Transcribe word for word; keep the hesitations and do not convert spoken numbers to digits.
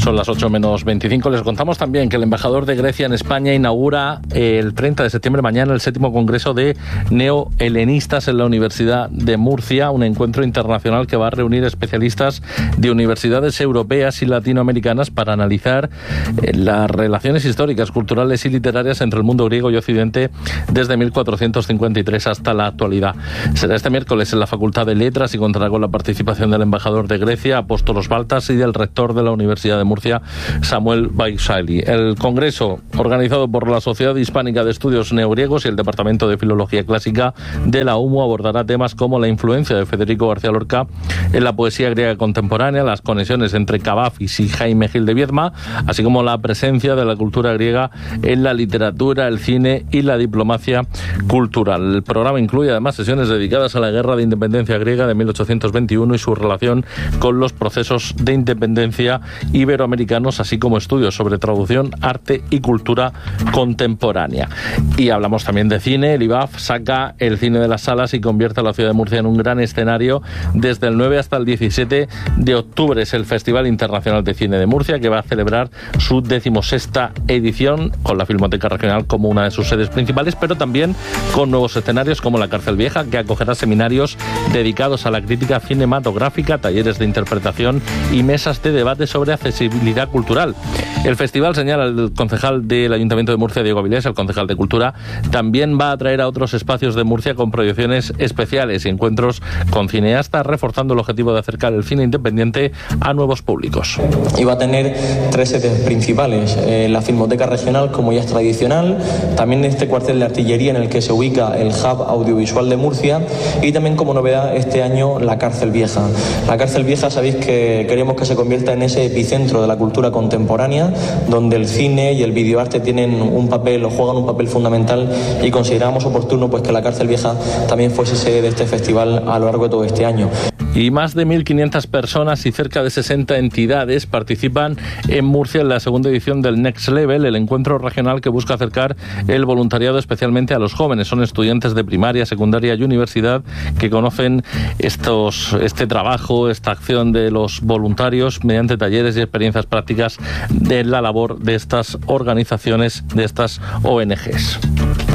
Son las ocho menos veinticinco. Les contamos también que el embajador de Grecia en España inaugura el treinta de septiembre, mañana, el séptimo congreso de neohelenistas en la Universidad de Murcia, un encuentro internacional que va a reunir especialistas de universidades europeas y latinoamericanas para analizar las relaciones históricas, culturales y literarias entre el mundo griego y Occidente desde mil cuatrocientos cincuenta y tres hasta la actualidad. Será este miércoles en la Facultad de Letras y contará con la participación del embajador de Grecia, Apóstolos Baltas, y del rector de la Universidad de Murcia, Samuel Baisali. El congreso, organizado por la Sociedad Hispánica de Estudios Neogriegos y el Departamento de Filología Clásica de la U M U, abordará temas como la influencia de Federico García Lorca en la poesía griega contemporánea, las conexiones entre Cavafis y Jaime Gil de Viedma, así como la presencia de la cultura griega en la literatura, el cine y la diplomacia cultural. El programa incluye además sesiones dedicadas a la Guerra de Independencia griega de mil ochocientos veintiuno y su relación con los procesos de independencia iberoamericanos, así como estudios sobre traducción, arte y cultura contemporánea. Y hablamos también de cine. El I B A F saca el cine de las salas y convierte a la ciudad de Murcia en un gran escenario desde el nueve hasta el diecisiete de octubre. Es el Festival Internacional de Cine de Murcia, que va a celebrar su decimosexta edición, con la Filmoteca Regional como una de sus sedes principales, pero también con nuevos escenarios como la Cárcel Vieja, que acogerá seminarios dedicados a la crítica cinematográfica, talleres de interpretación y mesas de debate sobre accesibilidad cultural. El festival, señala el concejal del Ayuntamiento de Murcia, Diego Avilés, el concejal de Cultura, también va a atraer a otros espacios de Murcia con proyecciones especiales y encuentros con cineastas, reforzando el objetivo de acercar el cine independiente a nuevos públicos. Y va a tener tres sedes principales: eh, la Filmoteca Regional, como ya es tradicional, también este cuartel de artillería en el que se ubica el Hub Audiovisual de Murcia, y también, como novedad este año, la Cárcel Vieja. La Cárcel Vieja, sabéis que queremos que se convierta en ese epicentro de la cultura contemporánea, donde el cine y el videoarte tienen un papel o juegan un papel fundamental, y consideramos oportuno pues que la Cárcel Vieja también fuese sede de este festival a lo largo de todo este año. Y más de mil quinientas personas y cerca de sesenta entidades participan en Murcia en la segunda edición del Next Level, el encuentro regional que busca acercar el voluntariado especialmente a los jóvenes. Son estudiantes de primaria, secundaria y universidad que conocen estos, este trabajo, esta acción de los voluntarios mediante talleres y experiencias prácticas de la labor de estas organizaciones, de estas O N Ges.